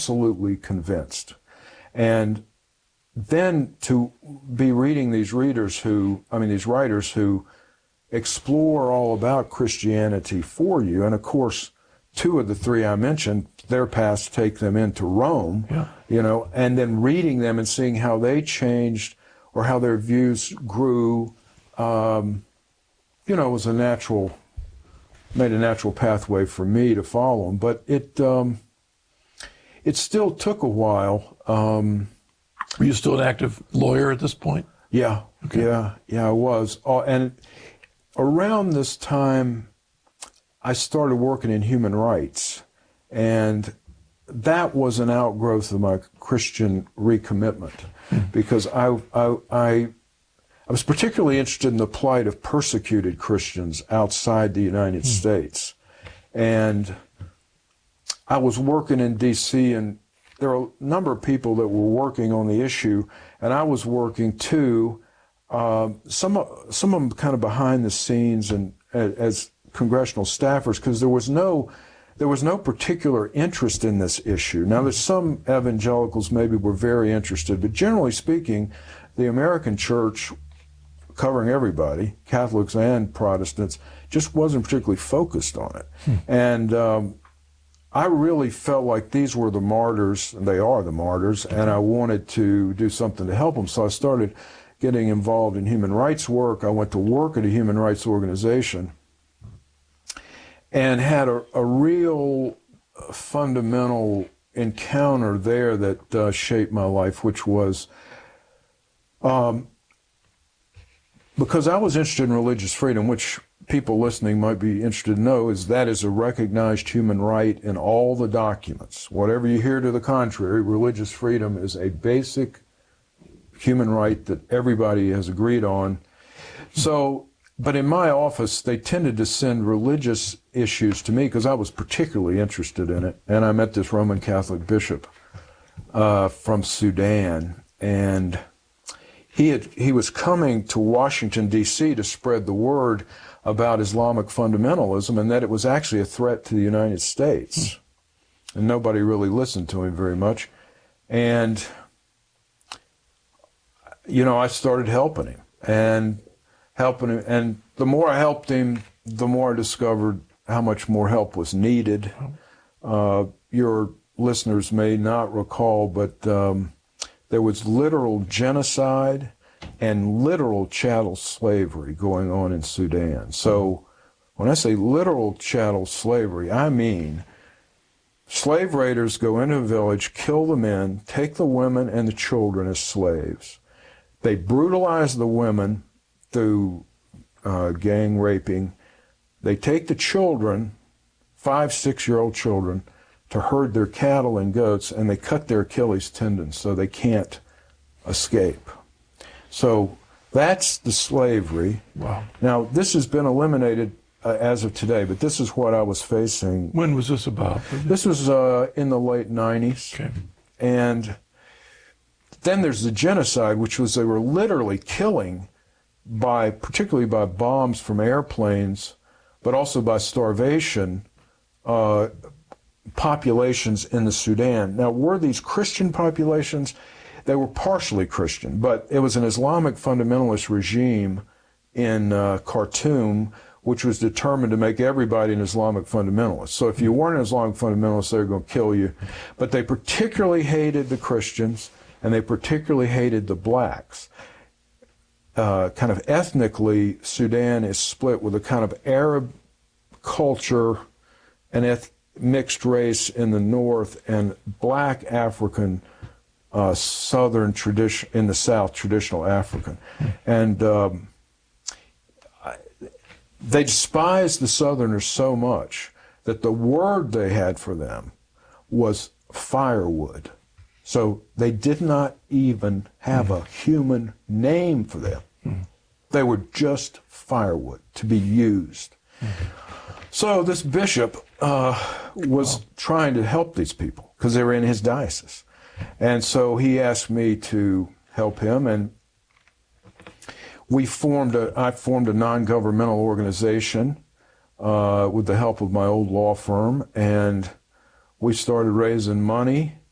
absolutely convinced. And then to be reading these writers who explore all about Christianity for you. And of course, two of the three I mentioned, their paths take them into Rome, and then reading them and seeing how they changed or how their views grew, was made a natural pathway for me to follow them. But it still took a while. Were you still an active lawyer at this point? Yeah, okay. Yeah, I was. And around this time, I started working in human rights, and that was an outgrowth of my Christian recommitment, because I was particularly interested in the plight of persecuted Christians outside the United States. And I was working in D.C., and there were a number of people that were working on the issue, and I was working too. Some of them kind of behind the scenes and as congressional staffers, because there was no particular interest in this issue. Now, there's some evangelicals maybe were very interested, but generally speaking, the American church, covering everybody, Catholics and Protestants, just wasn't particularly focused on it. And I really felt like these were the martyrs, and they are the martyrs, and I wanted to do something to help them. So I started getting involved in human rights work. I went to work at a human rights organization and had a real fundamental encounter there that shaped my life, which was because I was interested in religious freedom, which people listening might be interested to know is that is a recognized human right in all the documents. Whatever you hear to the contrary, religious freedom is a basic human right that everybody has agreed on. So, but in my office, they tended to send religious issues to me because I was particularly interested in it. And I met this Roman Catholic bishop from Sudan, and he was coming to Washington, D.C. to spread the word about Islamic fundamentalism and that it was actually a threat to the United States. And nobody really listened to him very much. And, I started helping him. And the more I helped him, the more I discovered how much more help was needed. Your listeners may not recall, but there was literal genocide and literal chattel slavery going on in Sudan. So when I say literal chattel slavery, I mean slave raiders go into a village, kill the men, take the women and the children as slaves. They brutalize the women through gang raping. They take the children, 5-6-year-old children, to herd their cattle and goats, and they cut their Achilles tendons so they can't escape. So that's the slavery. Wow. Now, this has been eliminated as of today, but this is what I was facing. When was this about? This was in the late 90s. Okay. And then there's the genocide, which was they were literally killing, particularly by bombs from airplanes, but also by starvation, populations in the Sudan. Now, were these Christian populations? They were partially Christian, but it was an Islamic fundamentalist regime in Khartoum, which was determined to make everybody an Islamic fundamentalist. So if you weren't an Islamic fundamentalist, they were going to kill you. But they particularly hated the Christians, and they particularly hated the blacks. Kind of ethnically, Sudan is split with a kind of Arab culture and mixed race in the north, and black African southern tradition in the south, traditional African. And they despised the Southerners so much that the word they had for them was firewood. So they did not even have a human name for them. They were just firewood to be used. So this bishop was trying to help these people because they were in his diocese. And so he asked me to help him, and I formed a non-governmental organization with the help of my old law firm, and we started raising money